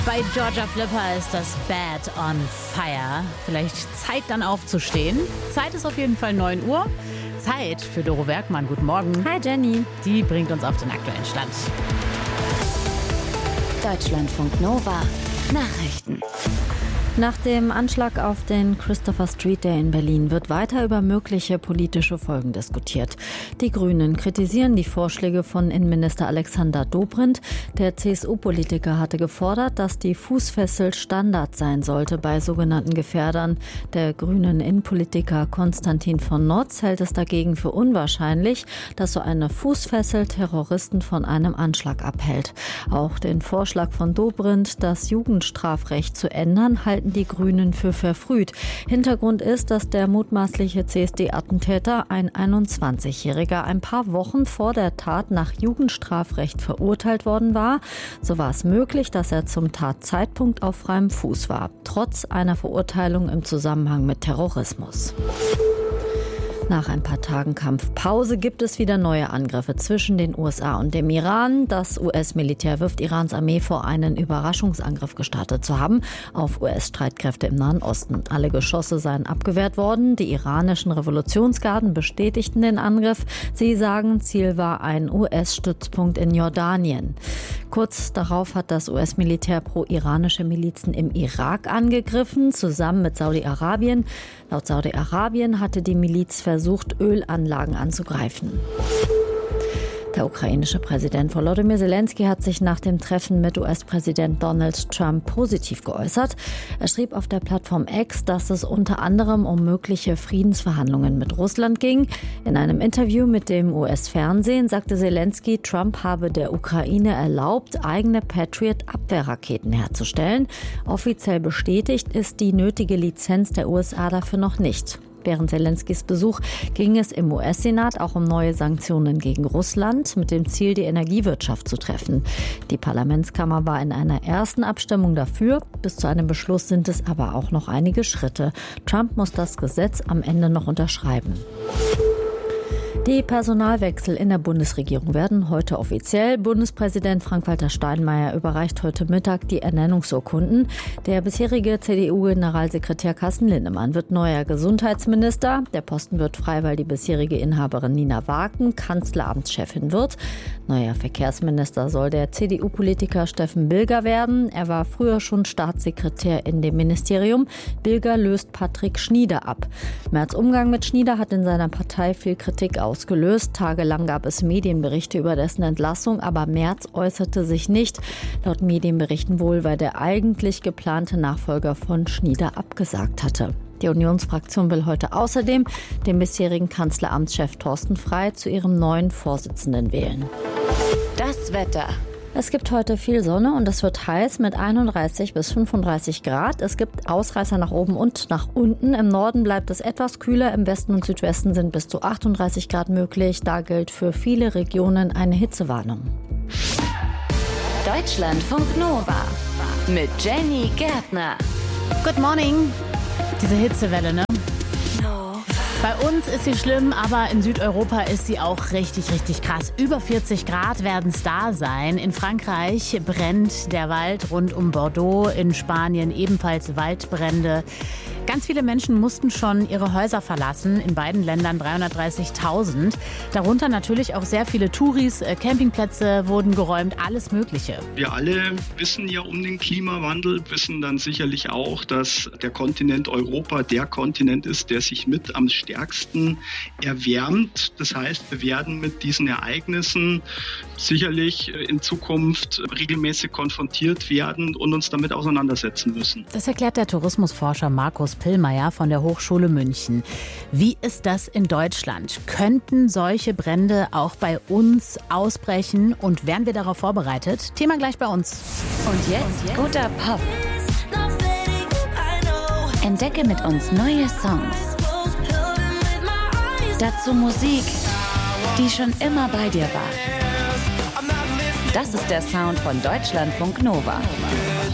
Bei Georgia Flipper ist das Bad on Fire. Vielleicht Zeit dann aufzustehen. Zeit ist auf jeden Fall 9 Uhr. Zeit für Doro Werkmann. Guten Morgen. Hi Jenny. Die bringt uns auf den aktuellen Stand. Deutschlandfunk Nova. Nachrichten. Nach dem Anschlag auf den Christopher Street Day in Berlin wird weiter über mögliche politische Folgen diskutiert. Die Grünen kritisieren die Vorschläge von Innenminister Alexander Dobrindt. Der CSU-Politiker hatte gefordert, dass die Fußfessel Standard sein sollte bei sogenannten Gefährdern. Der grünen Innenpolitiker Konstantin von Notz hält es dagegen für unwahrscheinlich, dass so eine Fußfessel Terroristen von einem Anschlag abhält. Auch den Vorschlag von Dobrindt, das Jugendstrafrecht zu ändern, halten die Grünen für verfrüht. Hintergrund ist, dass der mutmaßliche CSD-Attentäter, ein 21-Jähriger, ein paar Wochen vor der Tat nach Jugendstrafrecht verurteilt worden war. So war es möglich, dass er zum Tatzeitpunkt auf freiem Fuß war, trotz einer Verurteilung im Zusammenhang mit Terrorismus. Nach ein paar Tagen Kampfpause gibt es wieder neue Angriffe zwischen den USA und dem Iran. Das US-Militär wirft Irans Armee vor, einen Überraschungsangriff gestartet zu haben auf US-Streitkräfte im Nahen Osten. Alle Geschosse seien abgewehrt worden. Die iranischen Revolutionsgarden bestätigten den Angriff. Sie sagen, Ziel war ein US-Stützpunkt in Jordanien. Kurz darauf hat das US-Militär pro-iranische Milizen im Irak angegriffen, zusammen mit Saudi-Arabien. Laut Saudi-Arabien hatte die Miliz versucht, Ölanlagen anzugreifen. Der ukrainische Präsident Volodymyr Zelensky hat sich nach dem Treffen mit US-Präsident Donald Trump positiv geäußert. Er schrieb auf der Plattform X, dass es unter anderem um mögliche Friedensverhandlungen mit Russland ging. In einem Interview mit dem US-Fernsehen sagte Zelensky, Trump habe der Ukraine erlaubt, eigene Patriot-Abwehrraketen herzustellen. Offiziell bestätigt ist die nötige Lizenz der USA dafür noch nicht. Während Zelenskys Besuch ging es im US-Senat auch um neue Sanktionen gegen Russland mit dem Ziel, die Energiewirtschaft zu treffen. Die Parlamentskammer war in einer ersten Abstimmung dafür. Bis zu einem Beschluss sind es aber auch noch einige Schritte. Trump muss das Gesetz am Ende noch unterschreiben. Die Personalwechsel in der Bundesregierung werden heute offiziell. Bundespräsident Frank-Walter Steinmeier überreicht heute Mittag die Ernennungsurkunden. Der bisherige CDU-Generalsekretär Carsten Linnemann wird neuer Gesundheitsminister. Der Posten wird frei, weil die bisherige Inhaberin Nina Waken Kanzleramtschefin wird. Neuer Verkehrsminister soll der CDU-Politiker Steffen Bilger werden. Er war früher schon Staatssekretär in dem Ministerium. Bilger löst Patrick Schnieder ab. Merz' Umgang mit Schnieder hat in seiner Partei viel Kritik ausgelöst. Tagelang gab es Medienberichte über dessen Entlassung, aber Merz äußerte sich nicht. Laut Medienberichten wohl, weil der eigentlich geplante Nachfolger von Schnieder abgesagt hatte. Die Unionsfraktion will heute außerdem den bisherigen Kanzleramtschef Thorsten Frey zu ihrem neuen Vorsitzenden wählen. Das Wetter. Es gibt heute viel Sonne und es wird heiß mit 31 bis 35 Grad. Es gibt Ausreißer nach oben und nach unten. Im Norden bleibt es etwas kühler. Im Westen und Südwesten sind bis zu 38 Grad möglich. Da gilt für viele Regionen eine Hitzewarnung. Deutschlandfunk Nova mit Jenny Gärtner. Good morning. Diese Hitzewelle, ne? Bei uns ist sie schlimm, aber in Südeuropa ist sie auch richtig, richtig krass. Über 40 Grad werden es da sein. In Frankreich brennt der Wald rund um Bordeaux, in Spanien ebenfalls Waldbrände. Ganz viele Menschen mussten schon ihre Häuser verlassen, in beiden Ländern 330.000. Darunter natürlich auch sehr viele Touris, Campingplätze wurden geräumt, alles Mögliche. Wir alle wissen ja um den Klimawandel, wissen dann sicherlich auch, dass der Kontinent Europa der Kontinent ist, der sich mit am stärksten erwärmt. Das heißt, wir werden mit diesen Ereignissen sicherlich in Zukunft regelmäßig konfrontiert werden und uns damit auseinandersetzen müssen. Das erklärt der Tourismusforscher Markus Pillmeier von der Hochschule München. Wie ist das in Deutschland? Könnten solche Brände auch bei uns ausbrechen und wären wir darauf vorbereitet? Thema gleich bei uns. Und jetzt guter Pop. Entdecke mit uns neue Songs. Dazu Musik, die schon immer bei dir war. Das ist der Sound von Deutschlandfunk Nova.